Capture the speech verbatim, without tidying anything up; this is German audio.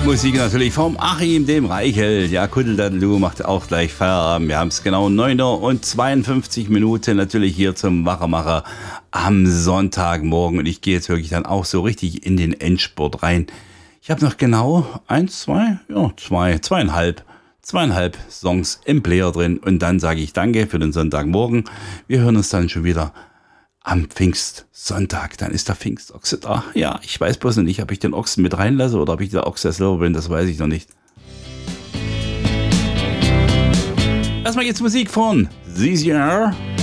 Musik natürlich vom Achim, dem Reichel. Ja, Kuddeldadelu macht auch gleich Feierabend. Wir haben es genau neun Uhr und zweiundfünfzig Minuten natürlich hier zum Wachermacher am Sonntagmorgen. Und ich gehe jetzt wirklich dann auch so richtig in den Endspurt rein. Ich habe noch genau eins, zwei, ja, zwei, zweieinhalb, zweieinhalb Songs im Player drin. Und dann sage ich Danke für den Sonntagmorgen. Wir hören uns dann schon wieder am Pfingstsonntag. Dann ist der Pfingstochse da. Ja, ich weiß bloß noch nicht, ob ich den Ochsen mit reinlasse oder ob ich der Ochse selber bin. Das weiß ich noch nicht. Erstmal geht's Musik von Z Z R.